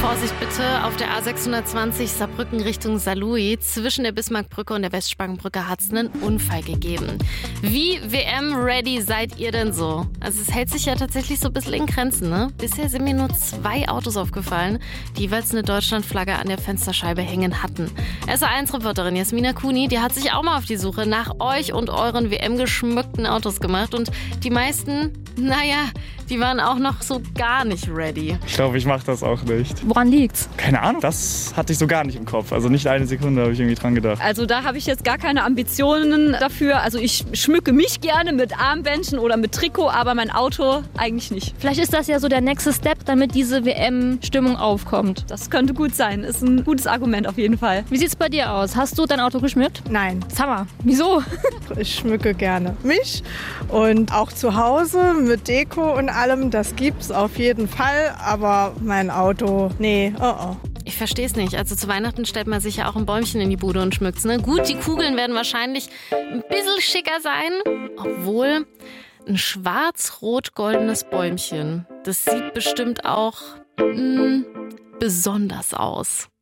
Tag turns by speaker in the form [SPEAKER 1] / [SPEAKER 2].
[SPEAKER 1] Vorsicht bitte, auf der A620 Saarbrücken Richtung Saarlouis. Zwischen der Bismarckbrücke und der Westspangenbrücke hat es einen Unfall gegeben. Wie WM-ready seid ihr denn so? Also es hält sich ja tatsächlich so ein bisschen in Grenzen, ne? Bisher sind mir nur 2 Autos aufgefallen, die jeweils eine Deutschlandflagge an der Fensterscheibe hängen hatten. SA1-Reporterin Jasmina Kuni, die hat sich auch mal auf die Suche nach euch und euren WM-geschmückten Autos gemacht. Und die meisten, die waren auch noch so gar nicht ready.
[SPEAKER 2] Ich glaube, ich mache das auch nicht.
[SPEAKER 3] Woran liegt's?
[SPEAKER 2] Keine Ahnung, das hatte ich so gar nicht im Kopf. Also nicht eine Sekunde habe ich irgendwie dran gedacht.
[SPEAKER 4] Also da habe ich jetzt gar keine Ambitionen dafür. Also ich schmücke mich gerne mit Armbändchen oder mit Trikot, aber mein Auto eigentlich nicht.
[SPEAKER 3] Vielleicht ist das ja so der nächste Step, damit diese WM-Stimmung aufkommt.
[SPEAKER 4] Das könnte gut sein. Ist ein gutes Argument auf jeden Fall.
[SPEAKER 3] Wie sieht's bei dir aus? Hast du dein Auto geschmückt?
[SPEAKER 5] Nein,
[SPEAKER 3] Summer, wieso?
[SPEAKER 5] ich schmücke gerne mich und auch zu Hause mit Deko und allem, das gibt's auf jeden Fall, aber mein Auto, nee, oh.
[SPEAKER 1] Ich verstehe es nicht. Also zu Weihnachten stellt man sich ja auch ein Bäumchen in die Bude und schmückt's, ne? Gut, die Kugeln werden wahrscheinlich ein bisschen schicker sein, obwohl ein schwarz-rot-goldenes Bäumchen, das sieht bestimmt auch besonders aus.